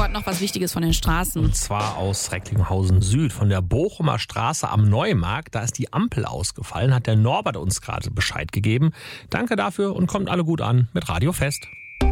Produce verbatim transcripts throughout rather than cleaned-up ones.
hat noch was Wichtiges von den Straßen. Und zwar aus Recklinghausen Süd, von der Bochumer Straße am Neumarkt. Da ist die Ampel ausgefallen, hat der Norbert uns gerade Bescheid gegeben. Danke dafür und kommt alle gut an mit Radio Fest.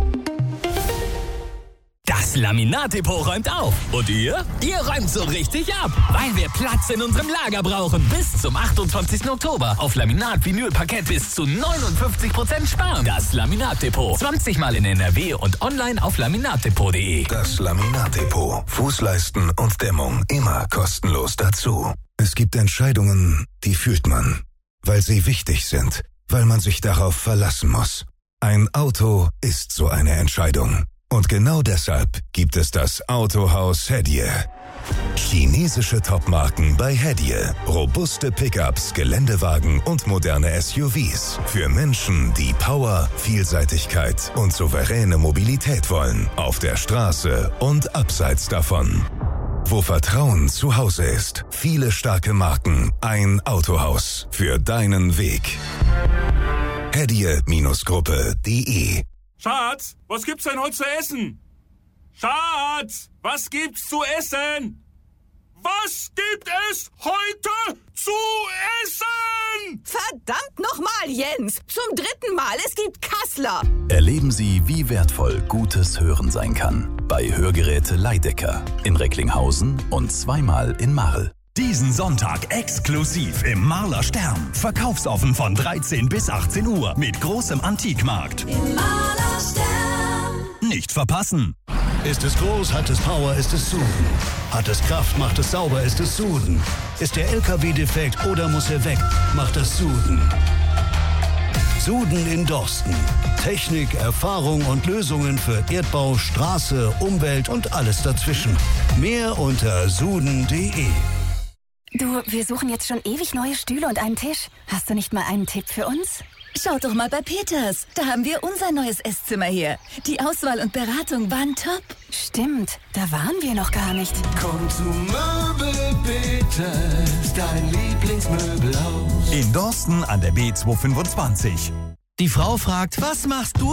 Das Laminat-Depot räumt auf. Und ihr? Ihr räumt so richtig ab. Weil wir Platz in unserem Lager brauchen. Bis zum achtundzwanzigsten Oktober. Auf Laminat, Vinyl, Parkett bis zu neunundfünfzig Prozent sparen. Das Laminat-Depot. zwanzig Mal in N R W und online auf laminatdepot punkt de. Das Laminat-Depot. Fußleisten und Dämmung immer kostenlos dazu. Es gibt Entscheidungen, die fühlt man. Weil sie wichtig sind. Weil man sich darauf verlassen muss. Ein Auto ist so eine Entscheidung. Und genau deshalb gibt es das Autohaus Hedje. Chinesische Topmarken bei Hedje. Robuste Pickups, Geländewagen und moderne S U Vs. Für Menschen, die Power, Vielseitigkeit und souveräne Mobilität wollen. Auf der Straße und abseits davon. Wo Vertrauen zu Hause ist. Viele starke Marken. Ein Autohaus. Für deinen Weg. hedje Gruppe punkt de. Schatz, was gibt's denn heute zu essen? Schatz, was gibt's zu essen? Was gibt es heute zu essen? Verdammt nochmal, Jens! Zum dritten Mal, es gibt Kassler! Erleben Sie, wie wertvoll gutes Hören sein kann. Bei Hörgeräte Leidecker in Recklinghausen und zweimal in Marl. Diesen Sonntag exklusiv im Marler Stern. Verkaufsoffen von dreizehn bis achtzehn Uhr mit großem Antikmarkt. Im Marler Stern. Nicht verpassen. Ist es groß, hat es Power, ist es Suden. Hat es Kraft, macht es sauber, ist es Suden. Ist der L K W defekt oder muss er weg, macht es Suden. Suden in Dorsten. Technik, Erfahrung und Lösungen für Erdbau, Straße, Umwelt und alles dazwischen. Mehr unter suden punkt de. Du, wir suchen jetzt schon ewig neue Stühle und einen Tisch. Hast du nicht mal einen Tipp für uns? Schaut doch mal bei Peters. Da haben wir unser neues Esszimmer her. Die Auswahl und Beratung waren top. Stimmt, da waren wir noch gar nicht. Komm zu Möbel Peters, dein Lieblingsmöbelhaus. In Dorsten an der B zweihundertfünfundzwanzig. Die Frau fragt, was machst du